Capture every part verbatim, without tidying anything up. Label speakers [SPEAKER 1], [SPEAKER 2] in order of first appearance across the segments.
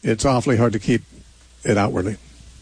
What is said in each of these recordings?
[SPEAKER 1] it's awfully hard to keep it outwardly.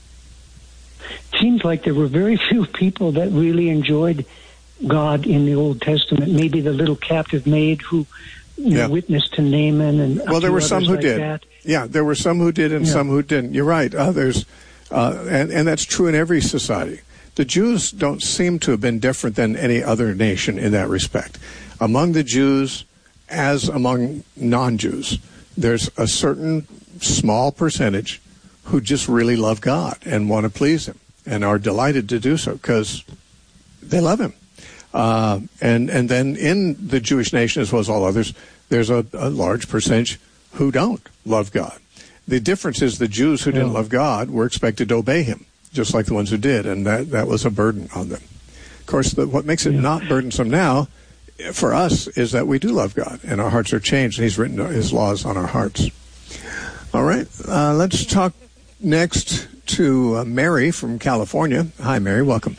[SPEAKER 2] Seems like there were very few people that really enjoyed God in the Old Testament. Maybe the little captive maid who you
[SPEAKER 1] yeah.
[SPEAKER 2] know, witnessed to Naaman, and
[SPEAKER 1] well, there were some who
[SPEAKER 2] like
[SPEAKER 1] did.
[SPEAKER 2] That.
[SPEAKER 1] Yeah, there were some who did and
[SPEAKER 2] yeah.
[SPEAKER 1] some who didn't. You're right. Others, uh, and and that's true in every society. The Jews don't seem to have been different than any other nation in that respect. Among the Jews, as among non-Jews, there's a certain small percentage who just really love God and want to please Him and are delighted to do so because they love Him. Uh, and and then in the Jewish nation, as well as all others, there's a, a large percentage who don't love God. The difference is the Jews who didn't
[SPEAKER 2] yeah.
[SPEAKER 1] love God were expected to obey Him, just like the ones who did, and that, that was a burden on them. Of course, the, what makes it yeah. not burdensome now for us is that we do love God, and our hearts are changed, and He's written His laws on our hearts. All right, uh, let's talk next to uh, Mary from California. Hi, Mary. Welcome.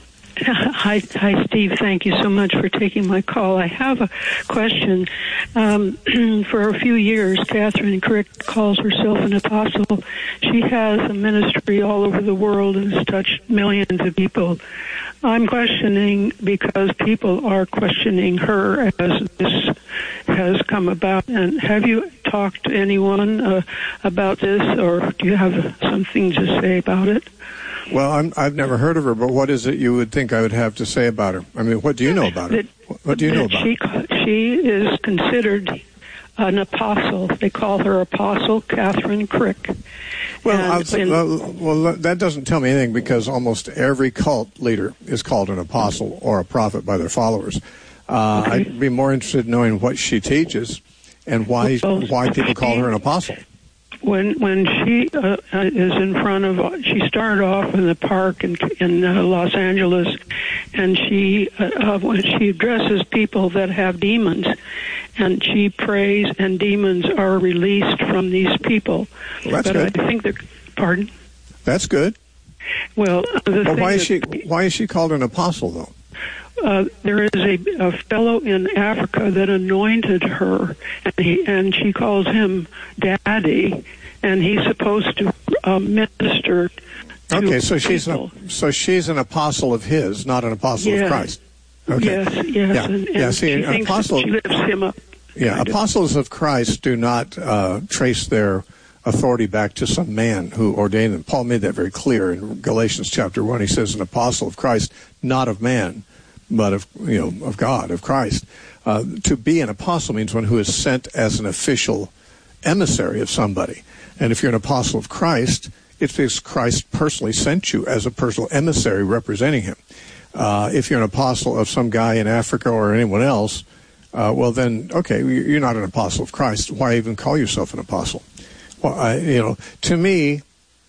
[SPEAKER 3] Hi, hi, Steve. Thank you so much for taking my call. I have a question. Um, for a few years, Catherine Crick calls herself an apostle. She has a ministry all over the world and has touched millions of people. I'm questioning because people are questioning her as this has come about. And have you talked to anyone uh, about this, or do you have something to say about it?
[SPEAKER 1] Well, I'm, I've never heard of her, but what is it you would think I would have to say about her? I mean, what do you know about her?
[SPEAKER 3] That,
[SPEAKER 1] what do you know about
[SPEAKER 3] she,
[SPEAKER 1] her?
[SPEAKER 3] She is considered an apostle. They call her Apostle Catherine Crick.
[SPEAKER 1] Well, I was, in, well, well, that doesn't tell me anything because almost every cult leader is called an apostle or a prophet by their followers. Uh, okay. I'd be more interested in knowing what she teaches and why well, why people call her an apostle.
[SPEAKER 3] When when she uh, is in front of, she started off in the park in, in uh, Los Angeles, and she uh, uh, when she addresses people that have demons, and she prays, and demons are released from these people.
[SPEAKER 1] Well, that's
[SPEAKER 3] but
[SPEAKER 1] good.
[SPEAKER 3] I think they're, pardon?
[SPEAKER 1] That's good.
[SPEAKER 3] Well, the
[SPEAKER 1] well,
[SPEAKER 3] thing
[SPEAKER 1] why is she
[SPEAKER 3] that,
[SPEAKER 1] why is she called an apostle though?
[SPEAKER 3] Uh, there is a, a fellow in Africa that anointed her, and, he, and she calls him Daddy, and he's supposed to uh, minister to
[SPEAKER 1] Okay, so she's
[SPEAKER 3] people.
[SPEAKER 1] an, so she's an apostle of his, not an apostle
[SPEAKER 3] yeah.
[SPEAKER 1] of Christ. Okay.
[SPEAKER 3] Yes, yes.
[SPEAKER 1] Yeah,
[SPEAKER 3] and, and
[SPEAKER 1] yeah. See,
[SPEAKER 3] she
[SPEAKER 1] an
[SPEAKER 3] thinks
[SPEAKER 1] apostle.
[SPEAKER 3] She lifts him up.
[SPEAKER 1] Yeah, apostles of Christ do not uh, trace their authority back to some man who ordained them. Paul made that very clear in Galatians chapter one. He says, "An apostle of Christ, not of man, but of you know of God, of Christ." Uh, to be an apostle means one who is sent as an official emissary of somebody. And if you're an apostle of Christ, it's because Christ personally sent you as a personal emissary representing Him. Uh, if you're an apostle of some guy in Africa or anyone else, uh, well then, okay, you're not an apostle of Christ. Why even call yourself an apostle? Well, I, you know, to me,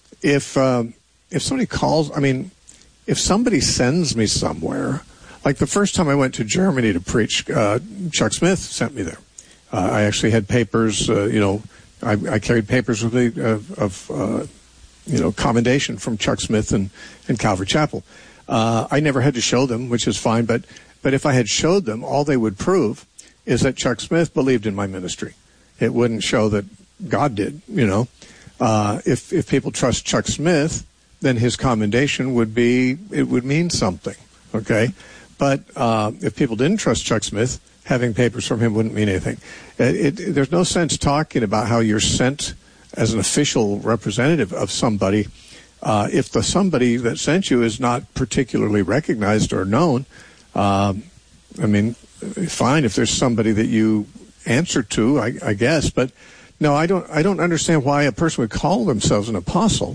[SPEAKER 1] if um, if somebody calls, I mean, if somebody sends me somewhere. Like the first time I went to Germany to preach, uh, Chuck Smith sent me there. Uh, I actually had papers, uh, you know, I, I carried papers with me of, of uh, you know, commendation from Chuck Smith and, and Calvary Chapel. Uh, I never had to show them, which is fine, but, but if I had showed them, all they would prove is that Chuck Smith believed in my ministry. It wouldn't show that God did, you know. Uh, if, if people trust Chuck Smith, then his commendation would be, it would mean something, okay? But uh, if people didn't trust Chuck Smith, having papers from him wouldn't mean anything. It, it, there's no sense talking about how you're sent as an official representative of somebody uh, if the somebody that sent you is not particularly recognized or known. Um, I mean, fine if there's somebody that you answer to, I, I guess. But no, I don't. I don't understand why a person would call themselves an apostle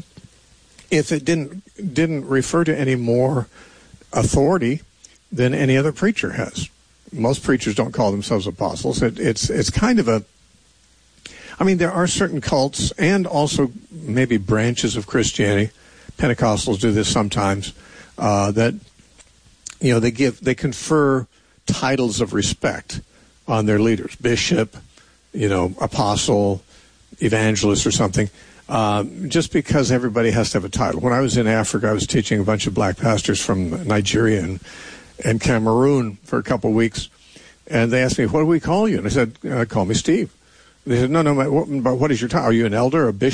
[SPEAKER 1] if it didn't didn't refer to any more authority than any other preacher has. Most preachers don't call themselves apostles. It, it's it's kind of a, I mean, there are certain cults and also maybe branches of Christianity, Pentecostals do this sometimes, uh, that, you know, they give, they confer titles of respect on their leaders, bishop, you know, apostle, evangelist or something, uh, just because everybody has to have a title. When I was in Africa, I was teaching a bunch of black pastors from Nigeria and and Cameroon for a couple of weeks, and they asked me, "What do we call you?" And I said, uh, "Call me Steve." They said, "No, no, but what is your title? Are you an elder, a bishop?"